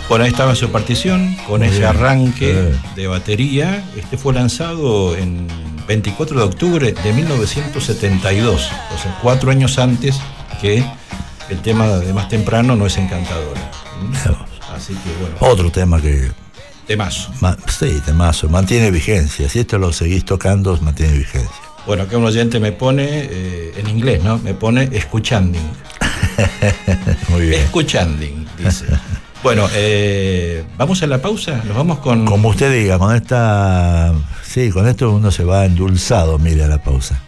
Bueno, ahí estaba su partición, con Muy ese bien. arranque de batería. Este fue lanzado en 24 de octubre de 1972, o sea, 4 años antes que el tema de Más Temprano, No es Encantadora. Así que bueno. Otro tema que... Temazo. Sí, temazo. Mantiene vigencia. Si esto lo seguís tocando, mantiene vigencia. Bueno, acá un oyente me pone, en inglés, ¿no? Me pone escuchanding. Muy bien. Escuchanding, dice. Bueno, vamos a la pausa, nos vamos con... Como usted diga, con esta... Sí, con esto uno se va endulzado, mire, a la pausa.